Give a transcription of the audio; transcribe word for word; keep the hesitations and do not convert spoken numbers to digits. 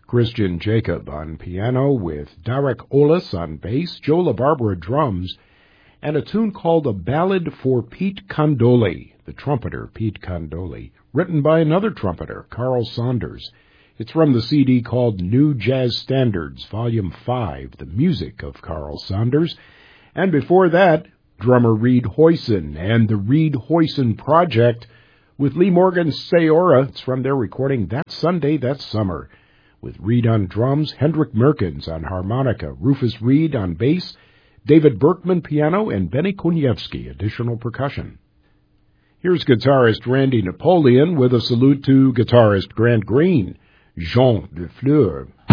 Christian Jacob on piano with Derek Olis on bass, Joe LaBarbera drums, and a tune called A Ballad for Pete Condoli, the trumpeter Pete Condoli, written by another trumpeter, Carl Saunders. It's from the C D called New Jazz Standards, Volume five, The Music of Carl Saunders. And before that, drummer Reed Hoyson and the Reed Hoyson Project with Lee Morgan's Sayora. It's from their recording That Sunday, That Summer, with Reed on drums, Hendrik Merkens on harmonica, Rufus Reed on bass, David Berkman piano, and Benny Kunievsky additional percussion. Here's guitarist Randy Napoleon with a salute to guitarist Grant Green. Jean Dufleur